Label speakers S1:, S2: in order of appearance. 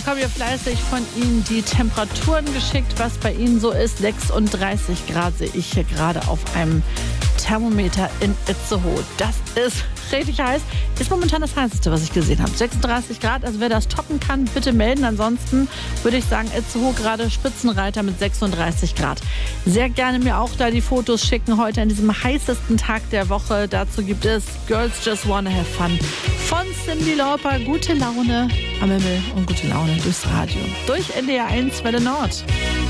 S1: bekomme ja fleißig von Ihnen die Temperaturen geschickt, was bei Ihnen so ist. 36 Grad sehe ich hier gerade auf einem Thermometer in Itzehoe. Das ist richtig heiß. Ist momentan das heißeste, was ich gesehen habe. 36 Grad, also wer das toppen kann, bitte melden. Ansonsten würde ich sagen, Itzehoe gerade Spitzenreiter mit 36 Grad. Sehr gerne mir auch da die Fotos schicken, heute an diesem heißesten Tag der Woche. Dazu gibt es Girls Just Wanna Have Fun von Cyndi Lauper. Gute Laune am Himmel und gute Laune durchs Radio. Durch NDR 1 Welle Nord.